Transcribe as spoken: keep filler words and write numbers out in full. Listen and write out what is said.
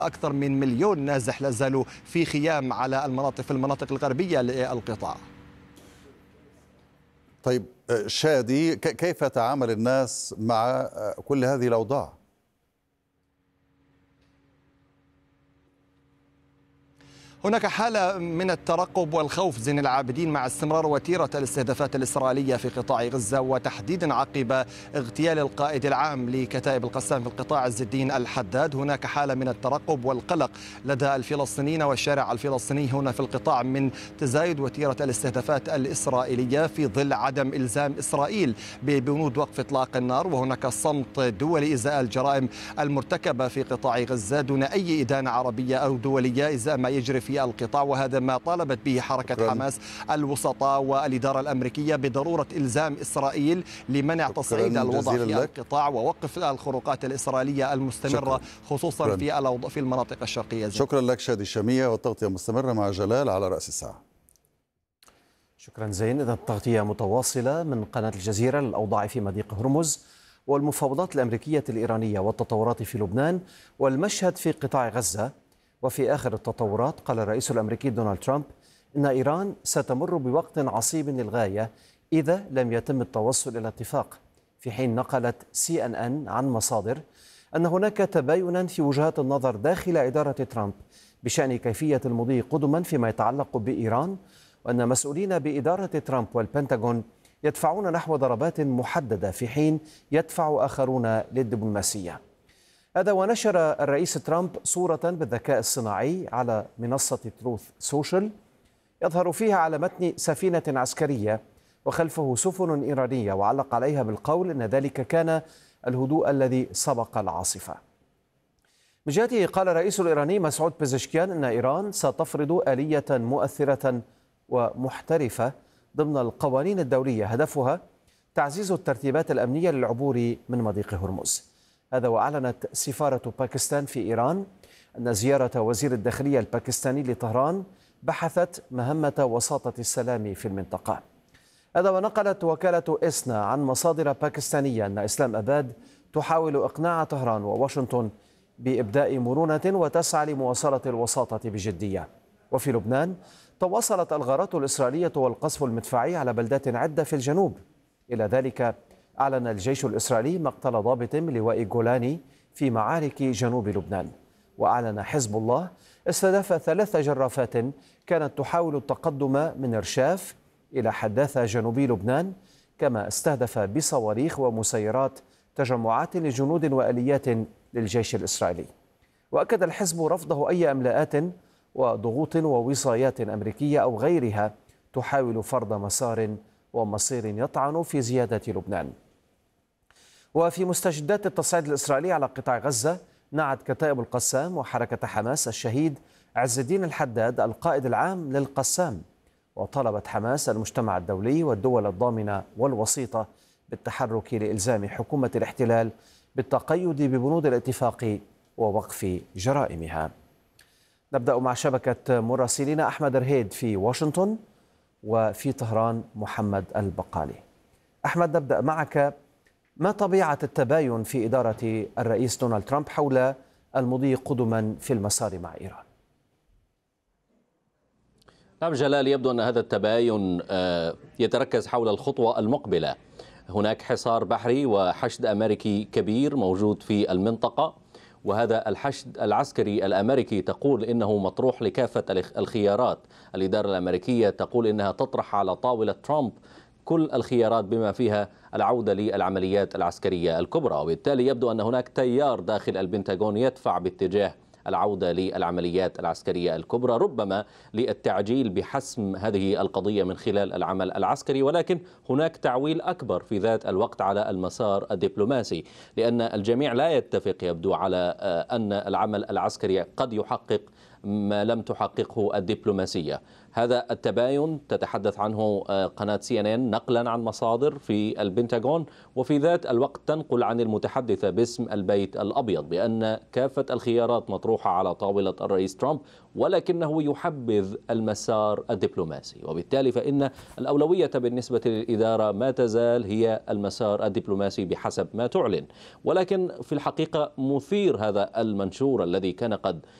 أكثر من مليون نازح لا زالوا في خيام على المناطق في المناطق الغربية للقطاع. طيب شادي، كيف يتعامل الناس مع كل هذه الأوضاع؟ هناك حالة من الترقب والخوف زين العابدين مع استمرار وتيرة الاستهدافات الإسرائيلية في قطاع غزة، وتحديدا عقب اغتيال القائد العام لكتائب القسام في القطاع عز الدين الحداد. هناك حالة من الترقب والقلق لدى الفلسطينيين والشارع الفلسطيني هنا في القطاع من تزايد وتيرة الاستهدافات الإسرائيلية في ظل عدم إلزام إسرائيل ببنود وقف إطلاق النار، وهناك صمت دولي إزاء الجرائم المرتكبة في قطاع غزة دون أي إدانة عربية أو دولية إزاء ما يجري في في القطاع. وهذا ما طالبت به حركة شكرا. حماس الوسطاء والإدارة الأمريكية بضرورة إلزام إسرائيل لمنع تصعيد الوضع في لك. القطاع ووقف الخروقات الإسرائيلية المستمرة شكرا. خصوصا شكرا. في الأوضاع في المناطق الشرقية. زي. شكرا لك شادي الشامية، والتغطية مستمرة مع جلال على رأس الساعة. شكرا زين. إذا التغطية متواصلة من قناة الجزيرة للأوضاع في مضيق هرمز والمفاوضات الأمريكية الإيرانية والتطورات في لبنان والمشهد في قطاع غزة. وفي آخر التطورات قال الرئيس الأمريكي دونالد ترامب إن إيران ستمر بوقت عصيب للغاية إذا لم يتم التوصل إلى اتفاق، في حين نقلت سي أن أن عن مصادر أن هناك تباينا في وجهات النظر داخل إدارة ترامب بشأن كيفية المضي قدما فيما يتعلق بإيران، وأن مسؤولين بإدارة ترامب والبنتاغون يدفعون نحو ضربات محددة في حين يدفع آخرون للدبلوماسية. هذا ونشر الرئيس ترامب صورة بالذكاء الصناعي على منصة تروث سوشيال يظهر فيها على متن سفينة عسكرية وخلفه سفن إيرانية، وعلق عليها بالقول أن ذلك كان الهدوء الذي سبق العاصفة. من جهته قال الرئيس الإيراني مسعود بيزشكيان أن إيران ستفرض آلية مؤثرة ومحترفة ضمن القوانين الدولية هدفها تعزيز الترتيبات الأمنية للعبور من مضيق هرمز. هذا وأعلنت سفارة باكستان في إيران أن زيارة وزير الداخلية الباكستاني لطهران بحثت مهمة وساطة السلام في المنطقة. هذا ونقلت وكالة إسنا عن مصادر باكستانية أن إسلام أباد تحاول إقناع طهران وواشنطن بإبداء مرونة وتسعى لمواصلة الوساطة بجدية. وفي لبنان تواصلت الغارات الإسرائيلية والقصف المدفعي على بلدات عدة في الجنوب. إلى ذلك أعلن الجيش الإسرائيلي مقتل ضابط من لواء جولاني في معارك جنوب لبنان. وأعلن حزب الله استهداف ثلاث جرافات كانت تحاول التقدم من إرشاف إلى حداثة جنوبي لبنان، كما استهدف بصواريخ ومسيرات تجمعات لجنود وآليات للجيش الإسرائيلي. وأكد الحزب رفضه أي إملاءات وضغوط ووصايات أمريكية أو غيرها تحاول فرض مسار ومصير يطعن في زيادة لبنان. وفي مستجدات التصعيد الإسرائيلي على قطاع غزة نعت كتائب القسام وحركة حماس الشهيد عز الدين الحداد القائد العام للقسام، وطلبت حماس المجتمع الدولي والدول الضامنة والوسيطة بالتحرك لإلزام حكومة الاحتلال بالتقيد ببنود الاتفاق ووقف جرائمها. نبدأ مع شبكة مراسلين أحمد رهيد في واشنطن وفي طهران محمد البقالي. أحمد، نبدأ معك. ما طبيعة التباين في إدارة الرئيس دونالد ترامب حول المضي قدما في المسار مع إيران؟ نعم جلال، يبدو أن هذا التباين يتركز حول الخطوة المقبلة. هناك حصار بحري وحشد أمريكي كبير موجود في المنطقة، وهذا الحشد العسكري الأمريكي تقول إنه مطروح لكافة الخيارات. الإدارة الأمريكية تقول إنها تطرح على طاولة ترامب كل الخيارات بما فيها العودة للعمليات العسكرية الكبرى، وبالتالي يبدو أن هناك تيار داخل البنتاغون يدفع باتجاه العودة للعمليات العسكرية الكبرى، ربما للتعجيل بحسم هذه القضية من خلال العمل العسكري. ولكن هناك تعويل أكبر في ذات الوقت على المسار الدبلوماسي، لأن الجميع لا يتفق يبدو على أن العمل العسكري قد يحقق ما لم تحققه الدبلوماسية. هذا التباين تتحدث عنه قناة سي إن إن نقلا عن مصادر في البنتاغون، وفي ذات الوقت تنقل عن المتحدثة باسم البيت الأبيض بأن كافة الخيارات مطروحة على طاولة الرئيس ترامب، ولكنه يحبذ المسار الدبلوماسي، وبالتالي فإن الأولوية بالنسبة للإدارة ما تزال هي المسار الدبلوماسي بحسب ما تعلن. ولكن في الحقيقة مثير هذا المنشور الذي كان قد